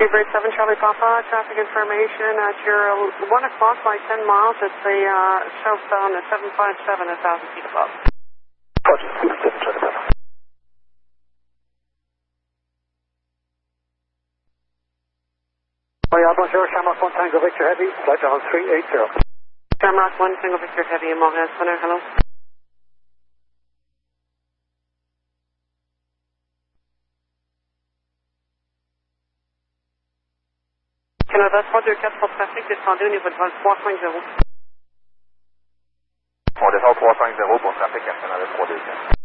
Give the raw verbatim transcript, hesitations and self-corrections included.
Bridge seven Charlie Papa, traffic information at your uh, one o'clock by ten miles. It's the uh, southbound at seven five seven, one thousand feet above. Roger, seven Charlie Papa. Yeah, bonjour, Shamrock one Tango Victor Heavy, flight level three eight zero. Shamrock one Tango Victor Heavy in Montreal Center, hello. Canada trois deux quatre pour trafic, descendu au niveau de vol trois cinq zéro. On descend trois cinq zéro pour trafic à Canada trois deux quatre.